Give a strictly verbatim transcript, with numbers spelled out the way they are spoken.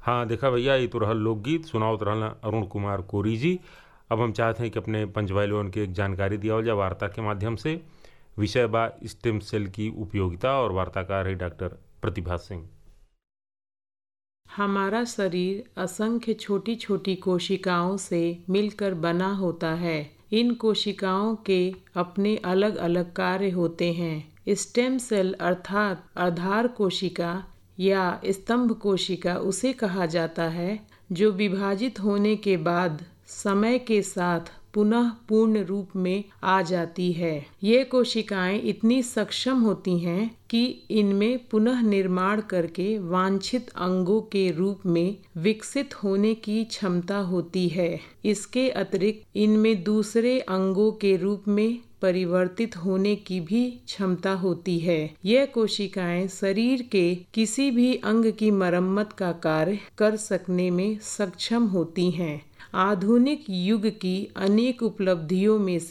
हाँ देखा भैया, ये तो रहल लोकगीत सुनाओ तो रहल अरुण कुमार कोरी जी। अब हम चाहते हैं कि अपने पंचवाइलों के एक जानकारी दिया जाए वार्ता के माध्यम से। विषय बा स्टेम सेल की उपयोगिता और वार्ताकार है डॉक्टर प्रतिभा सिंह। हमारा शरीर असंख्य छोटी छोटी कोशिकाओं से मिलकर बना होता है। इन कोशिकाओं के अपने अलग अलग कार्य होते हैं। स्टेम सेल अर्थात आधार कोशिका या स्तंभ कोशिका उसे कहा जाता है जो विभाजित होने के बाद समय के साथ पुनः पूर्ण रूप में आ जाती है। ये कोशिकाएं इतनी सक्षम होती हैं कि इनमें पुनः निर्माण करके वांछित अंगों के रूप में विकसित होने की क्षमता होती है। इसके अतिरिक्त इनमें दूसरे अंगों के रूप में परिवर्तित होने की भी क्षमता होती है। यह कोशिकाएं शरीर के किसी भी अंग की मरम्मत का कार्य कर सकने में सक्षम होती हैं। आधुनिक युग की अनेक उपलब्धियों में से